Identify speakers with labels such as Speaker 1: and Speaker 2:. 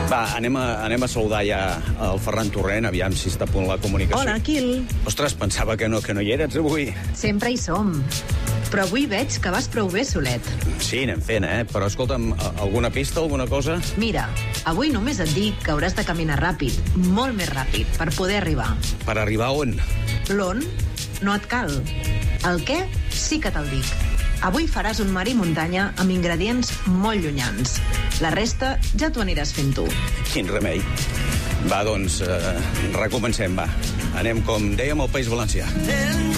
Speaker 1: Va, anem a saludar ja el Ferran Torrent, aviam si està a punt la comunicació.
Speaker 2: Hola, Quil.
Speaker 1: Ostres, pensava que no hi eres avui.
Speaker 2: Sempre hi som. Però avui veig que vas prou bé solet.
Speaker 1: Sí, anem fent, Però escolta'm, alguna pista, alguna cosa?
Speaker 2: Mira, avui només et dic que hauràs de caminar ràpid, molt més ràpid, per poder arribar.
Speaker 1: Per arribar on?
Speaker 2: L'on no et cal. El què sí que te'l dic. Avui faràs un mar i muntanya amb ingredients molt llunyans. La resta ja t'ho aniràs fent tu.
Speaker 1: Quin remei. Va, doncs, recomencem, va. Anem, com dèiem, al País Valencià.